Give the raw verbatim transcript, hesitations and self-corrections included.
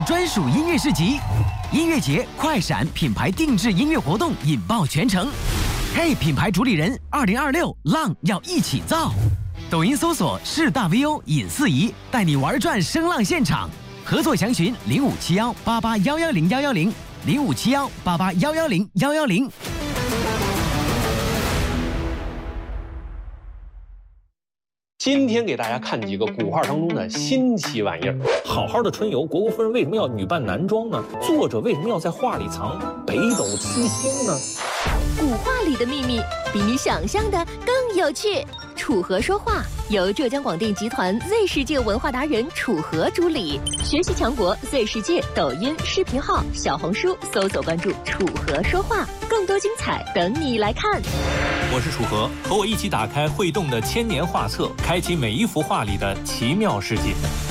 专属音乐市集，音乐节快闪品牌定制音乐活动引爆全城。嘿，品牌主理人，二零二六浪要一起造。抖音搜索势大 V O 尹四仪，带你玩转声浪现场。合作详询零五七幺八八幺幺零幺幺零零五七幺八八幺幺零幺幺零。 今天给大家看几个古画当中的新奇玩意儿。好好的春游，虢国夫人为什么要女扮男装呢？作者为什么要在画里藏北斗七星呢？ 古画里的秘密比你想象的更有趣。楚河说话由浙江广电集团 Z 世界文化达人楚河主理，学习强国 Z 世界抖音视频号、小红书搜索关注楚河说话，更多精彩等你来看。 我是楚河，和我一起打开会动的千年画册，开启每一幅画里的奇妙世界。